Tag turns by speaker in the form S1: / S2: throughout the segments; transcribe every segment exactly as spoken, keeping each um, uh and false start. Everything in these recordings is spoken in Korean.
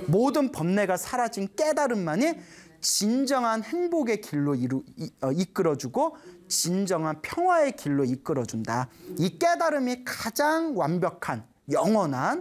S1: 모든 번뇌가 사라진 깨달음만이 진정한 행복의 길로 이루, 이, 어, 이끌어주고 진정한 평화의 길로 이끌어준다. 이 깨달음이 가장 완벽한 영원한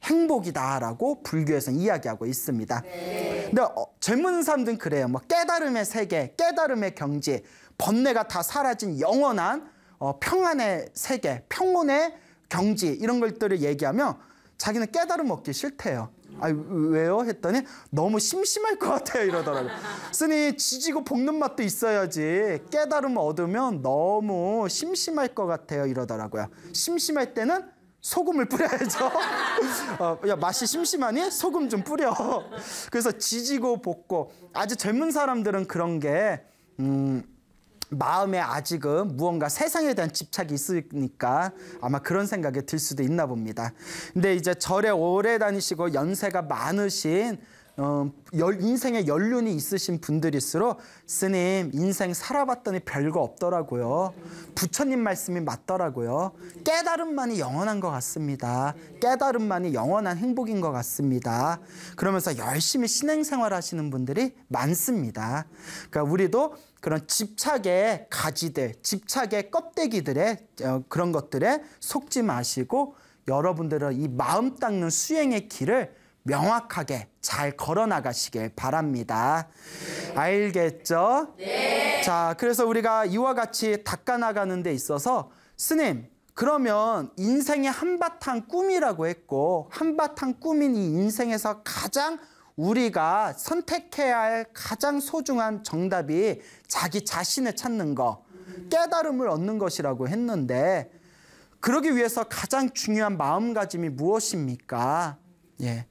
S1: 행복이다라고 불교에서는 이야기하고 있습니다. 네. 근데 어, 젊은 사람들은 그래요. 뭐 깨달음의 세계, 깨달음의 경지, 번뇌가 다 사라진 영원한 어, 평안의 세계, 평온의 경지 이런 것들을 얘기하면 자기는 깨달음 얻기 싫대요. 아, 왜요? 했더니 너무 심심할 것 같아요 이러더라고요. 스님, 지지고 볶는 맛도 있어야지 깨달음 얻으면 너무 심심할 것 같아요 이러더라고요. 심심할 때는 소금을 뿌려야죠. 어, 야, 맛이 심심하니? 소금 좀 뿌려. 그래서 지지고 볶고, 아주 젊은 사람들은 그런 게 음, 마음에 아직은 무언가 세상에 대한 집착이 있으니까 아마 그런 생각이 들 수도 있나 봅니다. 근데 이제 절에 오래 다니시고 연세가 많으신 어, 열, 인생에 연륜이 있으신 분들일수록 스님, 인생 살아봤더니 별거 없더라고요. 부처님 말씀이 맞더라고요. 깨달음만이 영원한 것 같습니다. 깨달음만이 영원한 행복인 것 같습니다. 그러면서 열심히 신행생활 하시는 분들이 많습니다. 그러니까 우리도 그런 집착의 가지들, 집착의 껍데기들의 어, 그런 것들에 속지 마시고 여러분들은 이 마음 닦는 수행의 길을 명확하게 잘 걸어나가시길 바랍니다. 네. 알겠죠? 네. 자, 그래서 우리가 이와 같이 닦아나가는 데 있어서 스님, 그러면 인생의 한바탕 꿈이라고 했고 한바탕 꿈인 이 인생에서 가장 우리가 선택해야 할 가장 소중한 정답이 자기 자신을 찾는 거, 깨달음을 얻는 것이라고 했는데 그러기 위해서 가장 중요한 마음가짐이 무엇입니까? 예.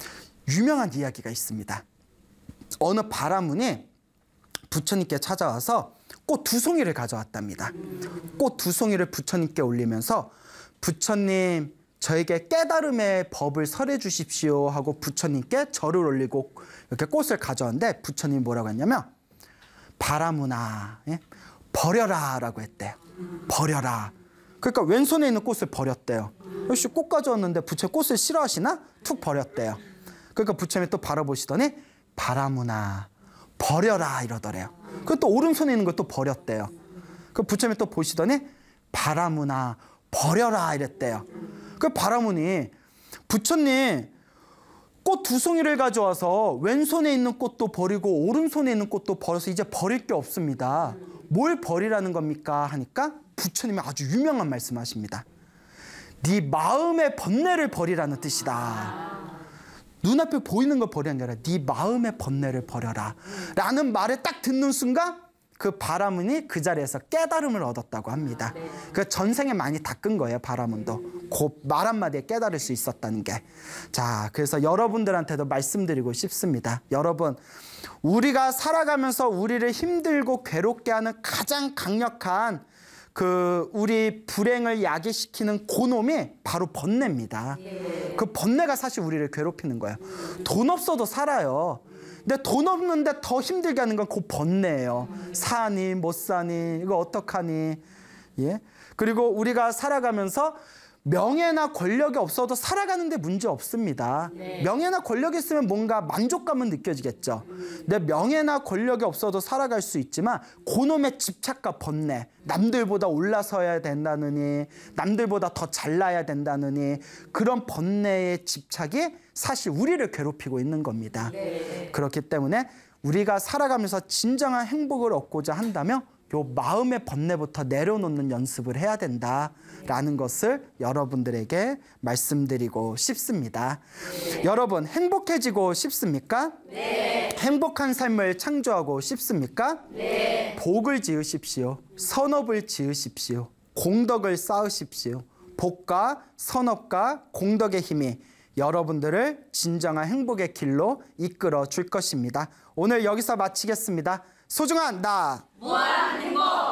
S1: 유명한 이야기가 있습니다. 어느 바라문이 부처님께 찾아와서 꽃 두 송이를 가져왔답니다. 꽃 두 송이를 부처님께 올리면서 부처님, 저에게 깨달음의 법을 설해 주십시오 하고 부처님께 절을 올리고 이렇게 꽃을 가져왔는데 부처님이 뭐라고 했냐면 바라문아, 예? 버려라 라고 했대요. 버려라. 그러니까 왼손에 있는 꽃을 버렸대요. 역시 꽃 가져왔는데 부처님 꽃을 싫어하시나? 툭 버렸대요. 그러니까 부처님이 또 바라보시더니 바라문아 버려라 이러더래요. 그 또 오른손에 있는 걸 또 버렸대요. 그 부처님이 또 보시더니 바라문아 버려라 이랬대요. 그 바라문이 부처님 꽃 두 송이를 가져와서 왼손에 있는 꽃도 버리고 오른손에 있는 꽃도 버려서 이제 버릴 게 없습니다. 뭘 버리라는 겁니까? 하니까 부처님이 아주 유명한 말씀하십니다. 네 마음의 번뇌를 버리라는 뜻이다. 눈앞에 보이는 걸 버리는 게 아니라 네 마음의 번뇌를 버려라 라는 말을 딱 듣는 순간 그 바라문이 그 자리에서 깨달음을 얻었다고 합니다. 그 전생에 많이 닦은 거예요. 바라문도 그 말 한마디에 깨달을 수 있었다는 게. 자, 그래서 여러분들한테도 말씀드리고 싶습니다. 여러분, 우리가 살아가면서 우리를 힘들고 괴롭게 하는 가장 강력한 그 우리 불행을 야기시키는 고놈이 바로 번뇌입니다. 예. 그 번뇌가 사실 우리를 괴롭히는 거예요. 돈 없어도 살아요. 근데 돈 없는데 더 힘들게 하는 건 그 번뇌예요. 사니 못 사니 이거 어떡하니. 예? 그리고 우리가 살아가면서 명예나 권력이 없어도 살아가는데 문제 없습니다. 네. 명예나 권력이 있으면 뭔가 만족감은 느껴지겠죠. 근데 명예나 권력이 없어도 살아갈 수 있지만 그놈의 집착과 번뇌, 남들보다 올라서야 된다느니 남들보다 더 잘나야 된다느니 그런 번뇌의 집착이 사실 우리를 괴롭히고 있는 겁니다. 네. 그렇기 때문에 우리가 살아가면서 진정한 행복을 얻고자 한다면 요 마음의 번뇌부터 내려놓는 연습을 해야 된다라는 것을 여러분들에게 말씀드리고 싶습니다. 네. 여러분, 행복해지고 싶습니까? 네. 행복한 삶을 창조하고 싶습니까? 네. 복을 지으십시오. 선업을 지으십시오. 공덕을 쌓으십시오. 복과 선업과 공덕의 힘이 여러분들을 진정한 행복의 길로 이끌어 줄 것입니다. 오늘 여기서 마치겠습니다. 소중한 나 무한 행복.